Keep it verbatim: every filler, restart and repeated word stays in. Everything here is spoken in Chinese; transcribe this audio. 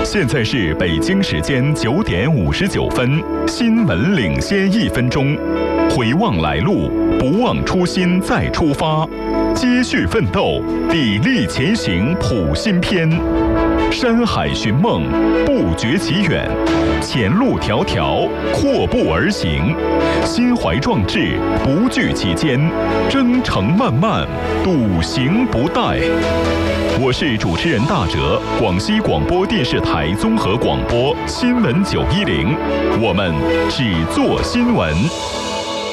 现在是北京时间九点五十九分，新闻领先一分钟。回望来路，不忘初心再出发，接续奋斗，砥砺前行谱新篇。山海寻梦，不绝其远；前路迢迢，阔步而行。心怀壮志，不惧其艰，征程漫漫，笃行不怠。我是主持人大哲，广西广播电视台综合广播新闻九一零，我们只做新闻。